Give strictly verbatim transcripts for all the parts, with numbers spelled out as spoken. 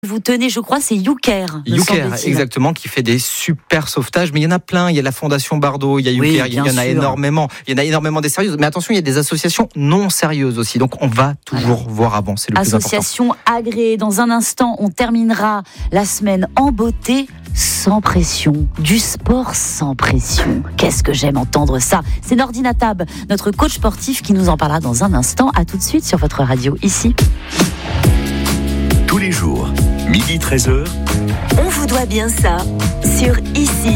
Vous tenez, je crois, c'est Youker. Youker, exactement, qui fait des super sauvetages. Mais il y en a plein. Il y a la Fondation Bardot, il y a Youker, oui, il y en a sûr. énormément. Il y en a énormément des sérieuses. Mais attention, il y a des associations non sérieuses aussi. Donc, on va toujours Alors, voir avant. C'est le plus important. Association agréée. Dans un instant, on terminera la semaine en beauté, sans pression. Du sport sans pression. Qu'est-ce que j'aime entendre ça. C'est Nordine Tab, notre coach sportif, qui nous en parlera dans un instant. À tout de suite sur votre radio, ici. Tous les jours, midi treize heures. On vous doit bien ça, sur Ici.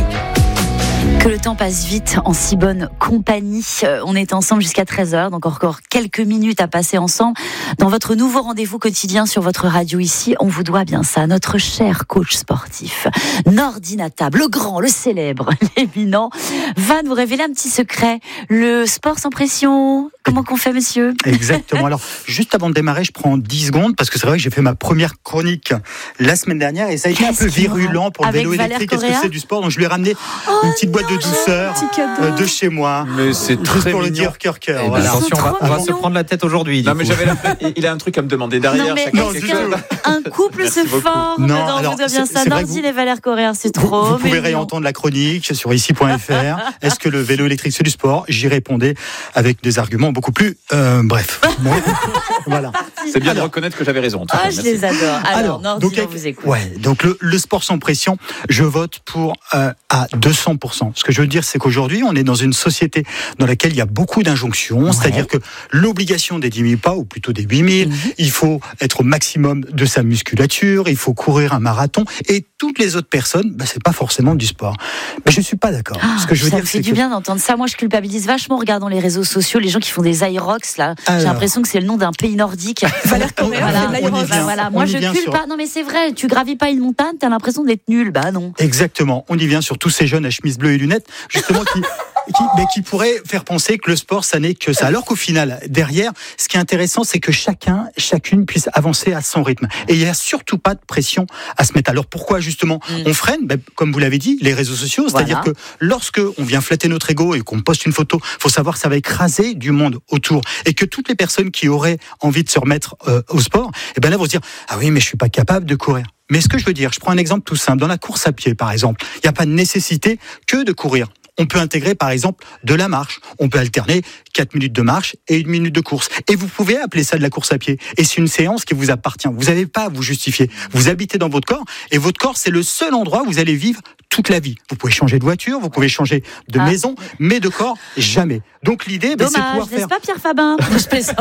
Que le temps passe vite en si bonne compagnie. On est ensemble jusqu'à treize heures, donc encore quelques minutes à passer ensemble dans votre nouveau rendez-vous quotidien sur votre radio Ici. On vous doit bien ça, notre cher coach sportif Nordine Tab, le grand, le célèbre, l'éminent, va nous révéler un petit secret. Le sport sans pression, comment qu'on fait, monsieur ? Exactement. Alors, juste avant de démarrer, je prends dix secondes parce que c'est vrai que j'ai fait ma première chronique la semaine dernière et ça a été Qu'est-ce un peu virulent pour le vélo électrique. Qu'est-ce que c'est du sport ? Donc, je lui ai ramené oh une petite boîte de douceur euh, de chez moi. Mais c'est très juste pour mignon. le dire cœur cœur. Eh voilà. ben, attention, on va, on va se prendre la tête aujourd'hui. Non, mais j'avais la... il a un truc à me demander derrière. Non, mais chacun est-ce qu'un couple se forme non, dans alors, vous doit bien c'est, ça. c'est Nordine vous, et Valère Correa, c'est trop. Vous, vous pouvez mais réentendre la chronique sur ici point f r. Est-ce que le vélo électrique c'est du sport ? J'y répondais avec des arguments beaucoup plus euh, bref. Bon, voilà. C'est bien alors, de reconnaître que j'avais raison. Ah, je les adore. Alors, alors Nordine, donc, on vous écoute. Ouais, donc le, le sport sans pression, je vote pour euh, à deux cents pour cent. Ce que je veux dire, c'est qu'aujourd'hui, on est dans une société dans laquelle il y a beaucoup d'injonctions, ouais. C'est-à-dire que l'obligation des dix mille pas, ou plutôt des huit mille, mmh. il faut être au maximum de sa musculature, il faut courir un marathon, et toutes les autres personnes, bah, c'est pas forcément du sport. Mais je suis pas d'accord. Ah, Ce que je veux ça dire, me fait c'est du que... bien d'entendre ça. Moi, je culpabilise vachement en regardant les réseaux sociaux, les gens qui font des Irox, là. Alors... J'ai l'impression que c'est le nom d'un pays nordique. Valère Correa, voilà, on, on y vient. Voilà. Moi, je culpe sur... pas. Non, mais c'est vrai, tu gravis pas une montagne, t'as l'impression d'être nul. Bah non. Exactement. On y vient sur tous ces jeunes à chemise bleue et lunettes, justement, qui... Qui, mais qui pourrait faire penser que le sport, ça n'est que ça. Alors qu'au final, derrière, ce qui est intéressant, c'est que chacun, chacune puisse avancer à son rythme. Et il n'y a surtout pas de pression à se mettre. Alors pourquoi justement mm. on freine ? Ben, comme vous l'avez dit, les réseaux sociaux. C'est-à-dire voilà. que lorsque on vient flatter notre ego et qu'on poste une photo, faut savoir que ça va écraser du monde autour. Et que toutes les personnes qui auraient envie de se remettre euh, au sport, et ben là vont se dire ah oui, mais je suis pas capable de courir. Mais ce que je veux dire, je prends un exemple tout simple. Dans la course à pied, par exemple, il n'y a pas de nécessité que de courir. On peut intégrer, par exemple, de la marche. On peut alterner quatre minutes de marche et une minute de course. Et vous pouvez appeler ça de la course à pied. Et c'est une séance qui vous appartient. Vous n'avez pas à vous justifier. Vous habitez dans votre corps. Et votre corps, c'est le seul endroit où vous allez vivre toute la vie. Vous pouvez changer de voiture, vous pouvez changer de ah. maison, mais de corps, jamais. Donc l'idée, ben, c'est de pouvoir n'est-ce faire... pas Pierre Fabin ? Je plaisante.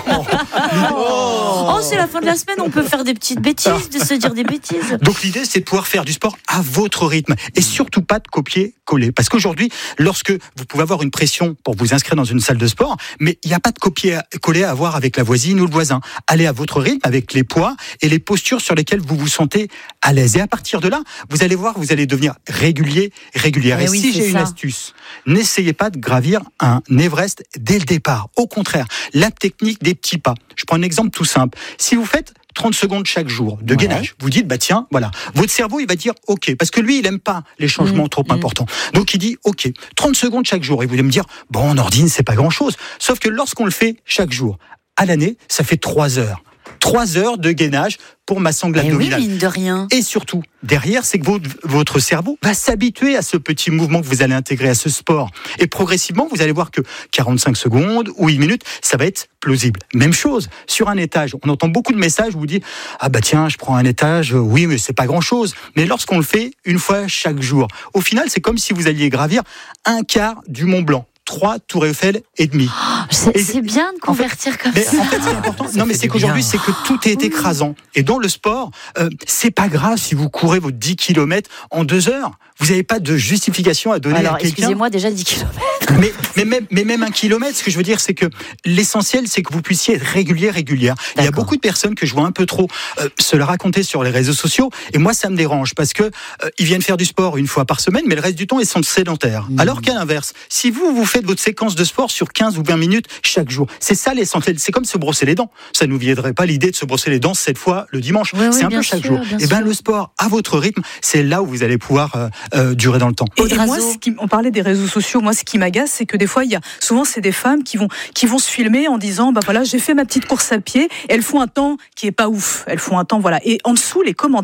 oh, oh, c'est la fin de la semaine, on peut faire des petites bêtises, de se dire des bêtises. Donc l'idée, c'est de pouvoir faire du sport à votre rythme. Et surtout pas de copier-coller. Parce qu'aujourd'hui, lorsque vous pouvez avoir une pression pour vous inscrire dans une salle de sport, mais il n'y a pas de copier-coller à avoir avec la voisine ou le voisin. Allez à votre rythme avec les poids et les postures sur lesquelles vous vous sentez à l'aise. Et à partir de là, vous allez voir, vous allez devenir régulier, régulière. Et, et oui, si j'ai ça. Une astuce, n'essayez pas de gravir un Everest dès le départ. Au contraire, la technique des petits pas. Je prends un exemple tout simple. Si vous faites trente secondes chaque jour de ouais. gainage, vous dites, bah tiens, voilà. Votre cerveau, il va dire, ok, parce que lui, il aime pas les changements mmh, trop mmh. importants. Donc, il dit, ok, trente secondes chaque jour. Et vous allez me dire, bon, Nordine, c'est pas grand chose. Sauf que lorsqu'on le fait chaque jour, à l'année, ça fait trois heures. Trois heures de gainage pour ma sangle abdominale. Oui, mine de rien. Et surtout, derrière, c'est que votre, votre cerveau va s'habituer à ce petit mouvement que vous allez intégrer à ce sport. Et progressivement, vous allez voir que quarante-cinq secondes ou une minute, ça va être plausible. Même chose, sur un étage. On entend beaucoup de messages où vous dites « Ah bah tiens, je prends un étage, oui, mais c'est pas grand-chose. » Mais lorsqu'on le fait une fois chaque jour, au final, c'est comme si vous alliez gravir un quart du Mont Blanc. Trois tours Eiffel et demi. Oh, c'est, c'est bien de convertir en fait, comme mais ça. En fait, c'est important. Non, mais c'est qu'aujourd'hui, bien. C'est que tout est écrasant. Et dans le sport, euh, c'est pas grave si vous courez vos dix kilomètres en deux heures. Vous n'avez pas de justification à donner Alors, à quelqu'un. Excusez-moi, déjà dix kilomètres. Mais, mais, même, mais même un kilomètre, ce que je veux dire, c'est que l'essentiel, c'est que vous puissiez être régulier, régulière. D'accord. Il y a beaucoup de personnes que je vois un peu trop euh, se le raconter sur les réseaux sociaux. Et moi, ça me dérange parce que euh, ils viennent faire du sport une fois par semaine, mais le reste du temps, ils sont sédentaires. Mmh. Alors qu'à l'inverse, si vous, vous faites votre séquence de sport sur quinze ou vingt minutes chaque jour, c'est ça l'essentiel. C'est comme se brosser les dents. Ça ne nous viendrait pas l'idée de se brosser les dents sept fois le dimanche. Oui, c'est oui, un peu chaque sûr, jour. Et bien, le sport à votre rythme, c'est là où vous allez pouvoir euh, euh, durer dans le temps. Et, et moi, ce qui, on parlait des réseaux sociaux. Moi, ce qui m'agace, c'est que des fois, il y a souvent c'est des femmes qui vont qui vont se filmer en disant bah voilà, j'ai fait ma petite course à pied. Elles font un temps qui est pas ouf. Elles font un temps voilà. Et en dessous, les commentaires